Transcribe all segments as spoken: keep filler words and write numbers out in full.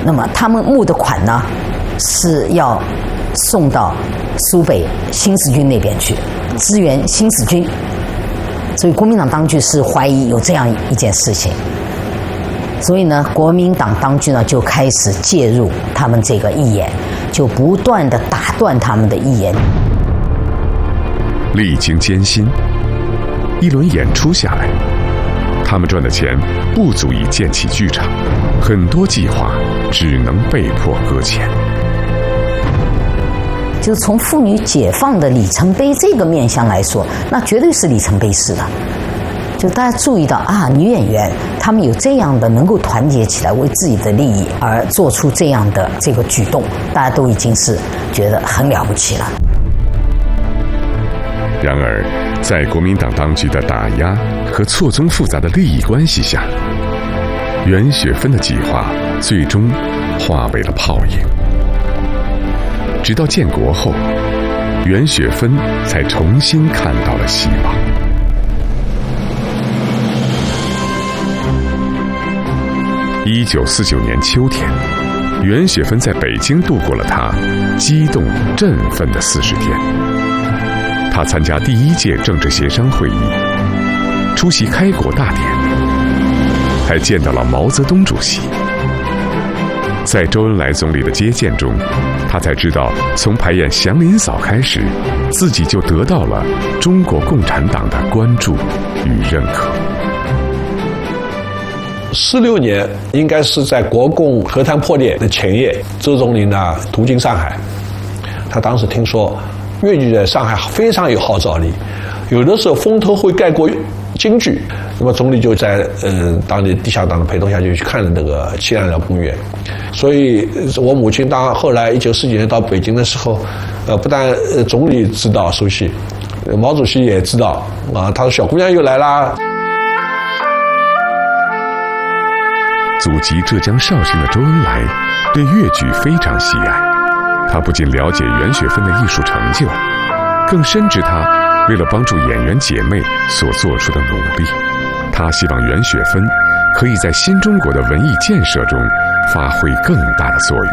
那么他们募的款呢，是要送到苏北新四军那边去支援新四军，所以国民党当局是怀疑有这样一件事情，所以呢，国民党当局呢就开始介入他们这个义演，就不断的打断他们的义演。 历经艰辛，一轮演出下来，他们赚的钱不足以建起剧场，很多计划只能被迫搁浅。 就是从妇女解放的里程碑这个面向来说，那绝对是里程碑式的。就大家注意到啊，女演员她们有这样的能够团结起来，为自己的利益而做出这样的这个举动，大家都已经是觉得很了不起了。 然而，在国民党当局的打压和错综复杂的利益关系下，袁雪芬的计划最终化为了泡影。直到建国后，袁雪芬才重新看到了希望。一九四九年秋天，袁雪芬在北京度过了她激动振奋的四十天。她参加第一届政治协商会议，出席开国大典，还见到了毛泽东主席。在周恩来总理的接见中，他才知道，从排演《祥林嫂》开始，自己就得到了中国共产党的关注与认可。 四六年应该是在国共和谈破裂的前夜，周总理呢途经上海，他当时听说粤剧在上海非常有号召力，有的时候风头会盖过京剧。那么总理就在嗯当地地下党的陪同下就去看了那个七良寮公园。所以我母亲当后来一九四九年到北京的时候，呃不但总理知道熟悉，毛主席也知道啊，他说小姑娘又来啦。 祖籍浙江绍兴的周恩来对粤剧非常喜爱，他不仅了解袁雪芬的艺术成就，更深知她为了帮助演员姐妹所做出的努力。他希望袁雪芬可以在新中国的文艺建设中发挥更大的作用。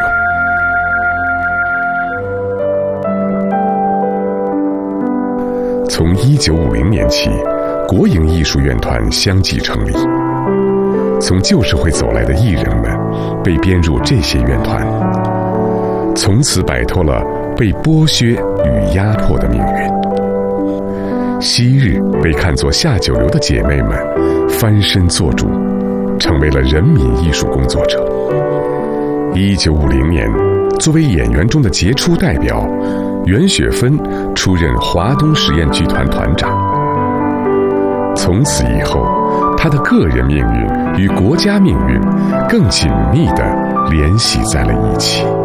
从一九五零年起，国营艺术院团相继成立，从旧社会走来的艺人们被编入这些院团，从此摆脱了被剥削与压迫的命运。昔日被看作下九流的姐妹们翻身做主，成为了人民艺术工作者。一九五零年，作为演员中的杰出代表，袁雪芬出任华东实验剧团团长。从此以后，她的个人命运与国家命运更紧密地联系在了一起。